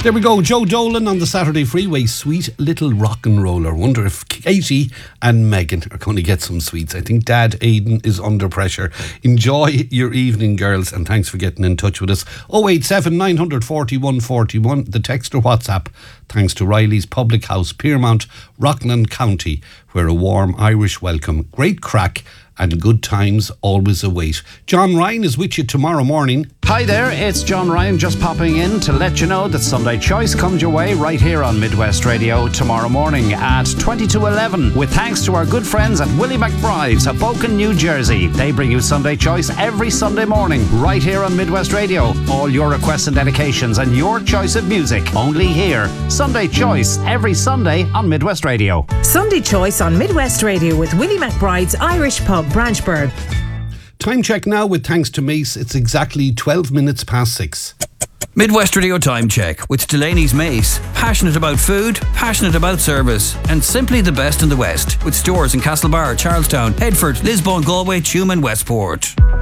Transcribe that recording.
There we go, Joe Dolan on the Saturday Freeway. Sweet little rock and roller. Wonder if Katie and Megan are going to get some sweets. I think Dad Aidan is under pressure. Enjoy your evening, girls, and thanks for getting in touch with us. 087 940 141, the text or WhatsApp, thanks to Riley's Public House, Piermount, Rockland County, where a warm Irish welcome, great crack and good times always await. John Ryan is with you tomorrow morning. Hi there, it's John Ryan just popping in to let you know that Sunday Choice comes your way right here on Midwest Radio tomorrow morning at 20 to 11 with thanks to our good friends at Willie McBride's, Hoboken, New Jersey. They bring you Sunday Choice every Sunday morning right here on Midwest Radio. All your requests and dedications and your choice of music only here. Sunday Choice every Sunday on Midwest Radio. Sunday Choice on Midwest Radio with Willie McBride's Irish Pub, Branchburg. Time check now with thanks to Mace. It's exactly 12 minutes past 6. Midwest Radio Time Check with Delaney's Mace. Passionate about food, passionate about service, and simply the best in the West. With stores in Castlebar, Charlestown, Headford, Lisbon, Galway, Tuam and Westport.